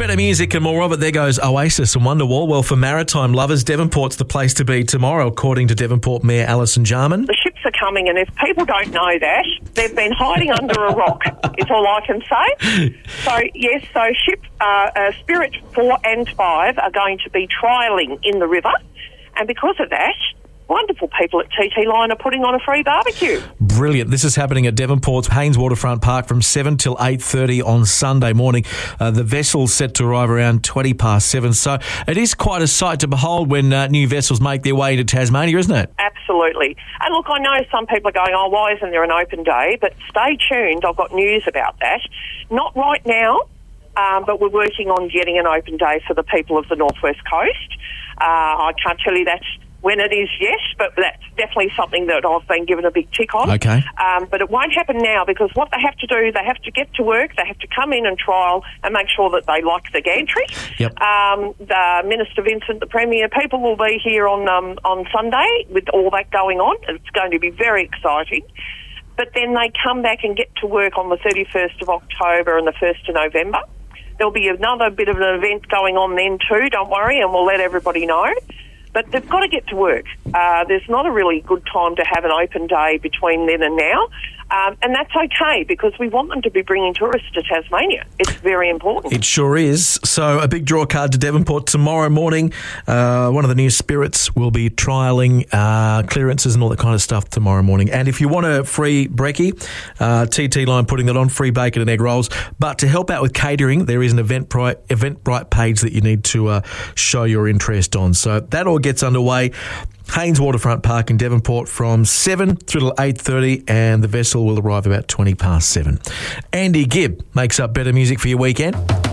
Better music and more of it. There goes Oasis and Wonderwall. Well, for maritime lovers, Devonport's the place to be tomorrow, according to Devonport Mayor Alison Jarman. The ships are coming, and if people don't know that, they've been hiding under a rock, is all I can say. So, yes, Spirit 4 and 5 are going to be trialling in the river, and because of that, wonderful people at TT Line are putting on a free barbecue. Brilliant. This is happening at Devonport's Haynes Waterfront Park from 7 till 8:30 on Sunday morning. The vessel's set to arrive around 20 past 7. So it is quite a sight to behold when new vessels make their way into Tasmania, isn't it? Absolutely. And look, I know some people are going, oh, why isn't there an open day? But stay tuned. I've got news about that. Not right now, but we're working on getting an open day for the people of the North West Coast. I can't tell you that when it is, yes, but that's definitely something that I've been given a big tick on. Okay. But it won't happen now because what they have to do, they have to get to work, they have to come in and trial and make sure that they like the gantry. Yep. The Minister Vincent, the Premier, people will be here on Sunday with all that going on. It's going to be very exciting. But then they come back and get to work on the 31st of October and the 1st of November. There'll be another bit of an event going on then too, don't worry, and we'll let everybody know. But they've got to get to work. There's not a really good time to have an open day between then and now. And that's okay because we want them to be bringing tourists to Tasmania. It's very important. It sure is. So a big draw card to Devonport tomorrow morning. One of the new spirits will be trialling clearances and all that kind of stuff tomorrow morning. And if you want a free brekkie, TT Line putting that on, free bacon and egg rolls. But to help out with catering, there is an Eventbrite page that you need to show your interest on. So that all gets underway. Haynes Waterfront Park in Devonport from 7 through till 8:30, and the vessel will arrive about 20 past 7. Andy Gibb makes up better music for your weekend.